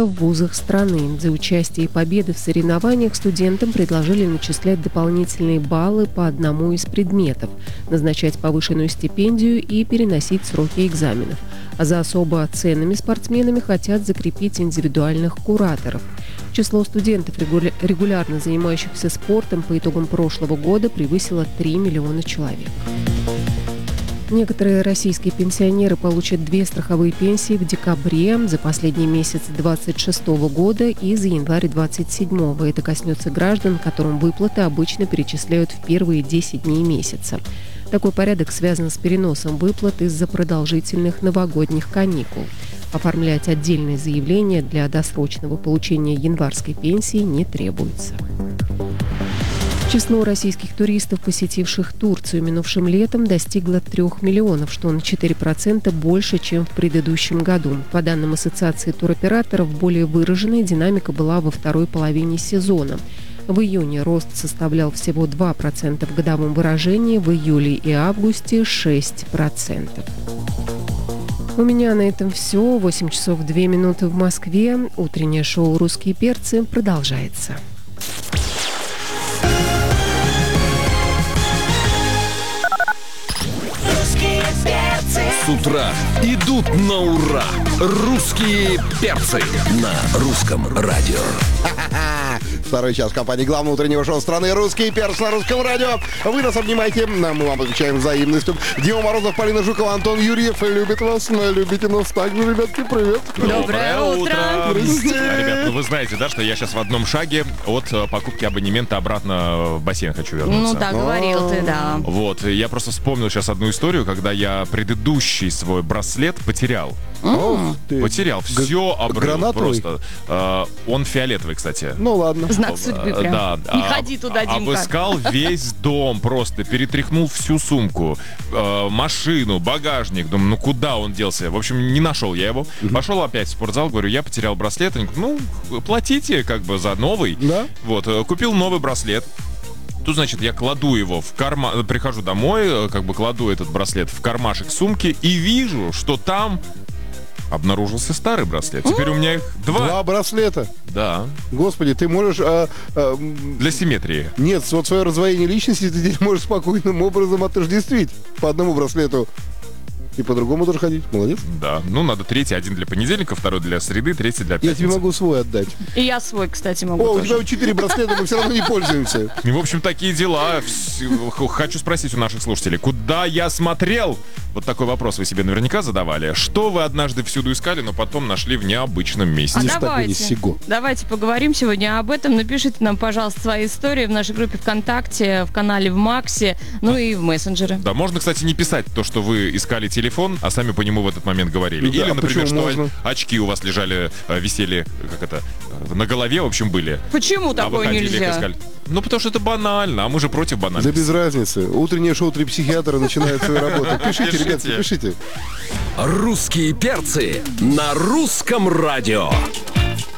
в вузах страны. За участие и победы в соревнованиях студентам предложили начислять дополнительные баллы по одному из предметов, назначать повышенную стипендию и переносить сроки экзаменов. А за особо ценными спортсменами хотят закрепить индивидуальных кураторов. Число студентов, регулярно занимающихся спортом, по итогам прошлого года превысило 3 миллиона человек. Некоторые российские пенсионеры получат 2 страховые пенсии в декабре, за последний месяц 2026 года и за январь 2027. Это коснется граждан, которым выплаты обычно перечисляют в первые 10 дней месяца. Такой порядок связан с переносом выплат из-за продолжительных новогодних каникул. Оформлять отдельное заявление для досрочного получения январской пенсии не требуется. Число российских туристов, посетивших Турцию минувшим летом, достигло 3 миллионов, что на 4% больше, чем в предыдущем году. По данным Ассоциации туроператоров, более выраженная динамика была во второй половине сезона. В июне рост составлял всего 2% в годовом выражении, в июле и августе – 6%. У меня на этом все. 8 часов 2 минуты в Москве. Утреннее шоу «Русские перцы» продолжается. С утра идут на ура. Русские перцы на русском радио. Второй час компании главного утреннего шоу страны «Русские перцы» на русском радио. Вы нас обнимаете, мы вам отвечаем взаимностью. Дима Морозов, Полина Жукова, Антон Юрьев любит вас, но любите нас также, ребятки, привет. Доброе утро. Ребят, вы знаете, да, что я сейчас в одном шаге от покупки абонемента обратно в бассейн хочу вернуться. Ну да, говорил ты, да. Вот, я просто вспомнил сейчас одну историю, когда я предыдущий свой браслет потерял. Потерял, все обрыл просто. Он фиолетовый, кстати. Ну ладно. Знак судьбы прям. Да. Не ходи туда, Димка. Обыскал весь дом просто, перетряхнул всю сумку, машину, багажник. Думаю, ну куда он делся? В общем, не нашел я его. Пошел опять в спортзал, говорю, я потерял браслет. Они говорят, ну, платите как бы за новый. Да. Вот, купил новый браслет. Тут, значит, я кладу его в карман, прихожу домой, как бы кладу этот браслет в кармашек сумки и вижу, что там обнаружился старый браслет. Теперь у меня их 2. 2 браслета? Да. Господи, ты можешь... Для симметрии. Нет, вот свое раздвоение личности ты здесь можешь спокойным образом отождествить. По одному браслету. И по-другому тоже ходить. Молодец. Да. Ну, надо 3, 1 для понедельника, 2 для среды, 3 для пятницы. Я тебе могу свой отдать. И я свой, кстати, могу. О, тоже. у тебя 4 браслета, мы все равно не пользуемся. И, в общем, такие дела. Хочу спросить у наших слушателей, куда я смотрел? Вот такой вопрос вы себе наверняка задавали. Что вы однажды всюду искали, но потом нашли в необычном месте? Давайте поговорим сегодня об этом. Напишите нам, пожалуйста, свои истории в нашей группе ВКонтакте, в канале в Максе, ну и в мессенджеры. Да, можно, кстати, не писать то, что вы искали телефон, а сами по нему в этот момент говорили. Да, или, например, что можно? очки у вас лежали, висели, на голове, в общем, были. Почему а такое вы ходили, нельзя? искали. Ну, потому что это банально, а мы же против Да банальности. без разницы. Утреннее шоу «Три психиатра» начинает свою работу. Пишите, ребятки, пишите. Русские перцы на русском радио.